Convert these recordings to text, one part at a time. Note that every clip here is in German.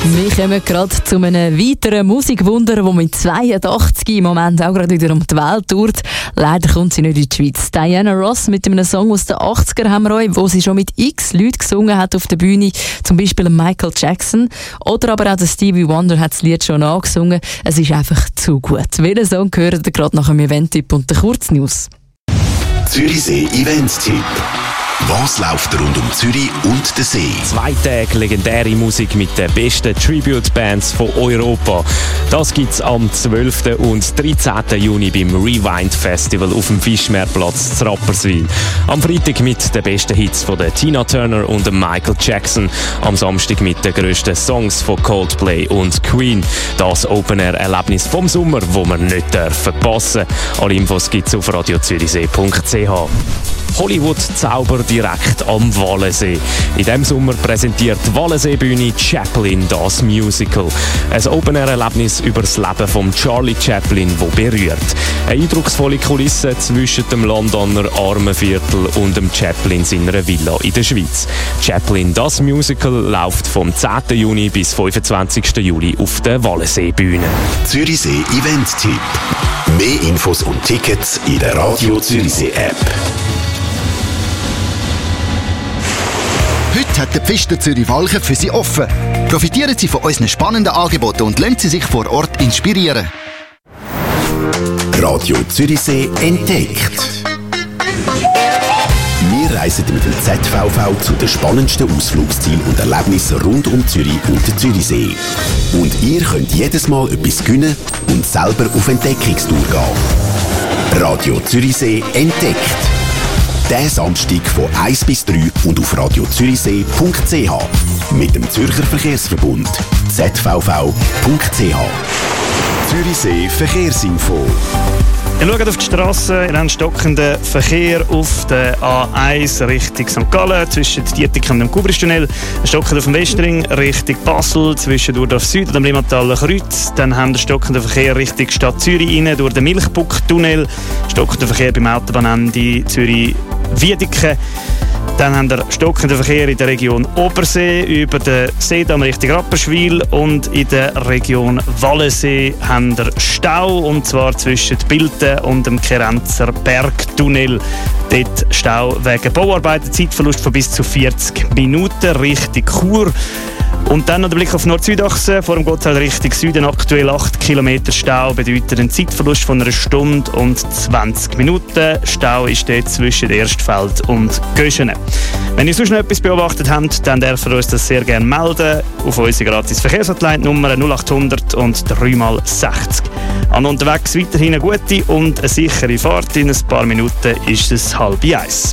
Wir kommen gerade zu einem weiteren Musikwunder, das mit 82 im Moment auch gerade wieder um die Welt tourt. Leider kommt sie nicht in die Schweiz. Diana Ross mit einem Song aus den 80er haben wir euch, wo sie schon mit x Leuten gesungen hat auf der Bühne, zum Beispiel Michael Jackson. Oder aber auch der Stevie Wonder hat das Lied schon angesungen. Es ist einfach zu gut. Welchen Song gehört ihr gerade nach dem Event-Tipp und der Kurznews? Zürichsee Event-Tipp. Was läuft rund um Zürich und den See? 2 Tage legendäre Musik mit den besten Tribute-Bands von Europa. Das gibt's am 12. und 13. Juni beim Rewind Festival auf dem Fischmeerplatz zu Rapperswil. Am Freitag mit den besten Hits von der Tina Turner und Michael Jackson. Am Samstag mit den grössten Songs von Coldplay und Queen. Das Open-Air-Erlebnis vom Sommer, das wir nicht verpassen dürfen. Alle Infos gibt's auf radiozürichsee.ch. Hollywood-Zauber direkt am Wallensee. In diesem Sommer präsentiert die Wallensee-Bühne Chaplin, das Musical. Ein Open-Air-Erlebnis über das Leben von Charlie Chaplin, das berührt. Eine eindrucksvolle Kulisse zwischen dem Londoner Armenviertel und dem Chaplin seiner Villa in der Schweiz. Chaplin, das Musical, läuft vom 10. Juni bis 25. Juli auf der Wallensee-Bühne. Zürichsee Event-Tipp. Mehr Infos und Tickets in der Radio Zürichsee App. Heute hat der Pfister Zürich-Walchen für Sie offen. Profitieren Sie von unseren spannenden Angeboten und lassen Sie sich vor Ort inspirieren. Radio Zürichsee entdeckt. Wir reisen mit dem ZVV zu den spannendsten Ausflugszielen und Erlebnissen rund um Zürich und den Zürichsee. Und ihr könnt jedes Mal etwas gewinnen und selber auf Entdeckungstour gehen. Radio Zürichsee entdeckt. Diesen Samstag von 1 bis 3 und auf radiozürichsee.ch mit dem Zürcher Verkehrsverbund zvv.ch. Zürichsee Verkehrsinfo. Ihr schaut auf die Strasse, ihr habt stockenden Verkehr auf der A1 Richtung St. Gallen zwischen Dietik und dem Kubristunnel, stockend auf dem Westring Richtung Basel zwischen Durdorf Süd und dem Limmataler Kreuz. Dann haben wir stockenden Verkehr Richtung Stadt Zürich rein durch den Milchbucktunnel, stockenden Verkehr beim Autobahnende Zürich-Wiedeke. Dann haben wir stockenden Verkehr in der Region Obersee über den Seedamm Richtung Rapperswil und in der Region Wallensee haben wir Stau, und zwar zwischen Bilten und dem Kerenzer Bergtunnel. Dort Stau wegen Bauarbeiten, Zeitverlust von bis zu 40 Minuten Richtung Chur. Und dann noch der Blick auf Nord-Süd-Achse, vor dem Gotthard Richtung Süden aktuell 8 Kilometer Stau, bedeutet einen Zeitverlust von 1 Stunde und 20 Minuten. Stau ist dort zwischen Erstfeld und Göschenen. Wenn ihr sonst noch etwas beobachtet habt, dann dürft ihr uns das sehr gerne melden auf unsere gratis Verkehrshotline-Nummer 0800 und 3x60. An unterwegs weiterhin eine gute und eine sichere Fahrt. In ein paar Minuten ist es 12:30.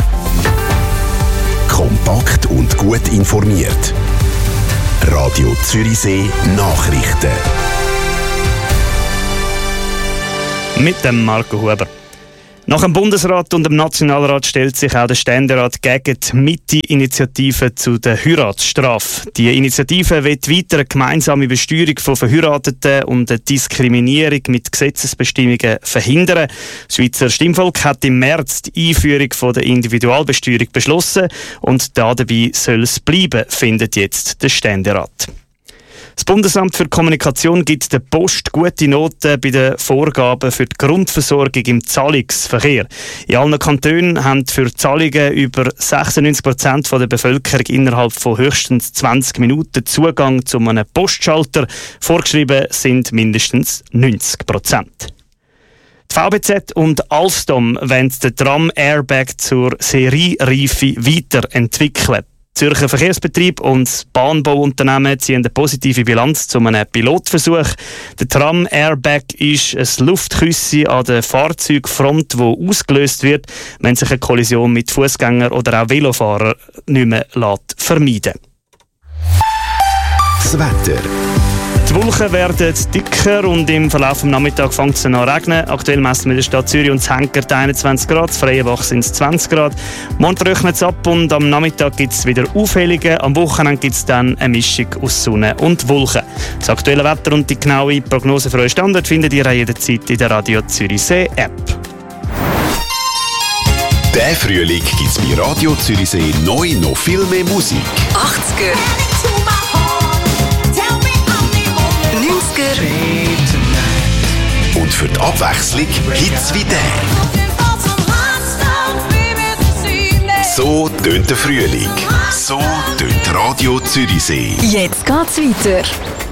Kompakt und gut informiert. Radio Zürichsee Nachrichten. Mit dem Marco Huber. Nach dem Bundesrat und dem Nationalrat stellt sich auch der Ständerat gegen die Mitte-Initiative zu der Heiratsstrafe. Die Initiative will weiter eine gemeinsame Besteuerung von Verheirateten und eine Diskriminierung mit Gesetzesbestimmungen verhindern. Das Schweizer Stimmvolk hat im März die Einführung von der Individualbesteuerung beschlossen und dabei soll es bleiben, findet jetzt der Ständerat. Das Bundesamt für Kommunikation gibt der Post gute Noten bei den Vorgaben für die Grundversorgung im Zahlungsverkehr. In allen Kantonen haben für Zahlungen über 96% der Bevölkerung innerhalb von höchstens 20 Minuten Zugang zu einem Postschalter. Vorgeschrieben sind mindestens 90%. Die VBZ und Alstom wollen den Tram-Airbag zur Seriereife weiterentwickeln. Zürcher Verkehrsbetrieb und das Bahnbauunternehmen ziehen eine positive Bilanz zu einem Pilotversuch. Der Tram-Airbag ist ein Luftküsse an der Fahrzeugfront, das ausgelöst wird, wenn sich eine Kollision mit Fußgängern oder auch Velofahrern nicht mehr vermeiden lässt. Das Wetter. Die Wolken werden dicker und im Verlauf des Nachmittags fängt es an zu regnen. Aktuell messen wir in der Stadt Zürich und Henkert 21 Grad, in Freienbach sind es 20 Grad. Morgen trocknet es ab und am Nachmittag gibt es wieder Aufhellungen. Am Wochenende gibt es dann eine Mischung aus Sonne und Wolken. Das aktuelle Wetter und die genaue Prognose für euren Standort findet ihr jederzeit in der Radio Zürichsee App. Der Frühling gibt es bei Radio Zürichsee neu noch viel mehr Musik. 80er. für die Abwechslung Hits wie der. So tönt der Frühling. So tönt Radio Zürichsee. Jetzt geht's weiter.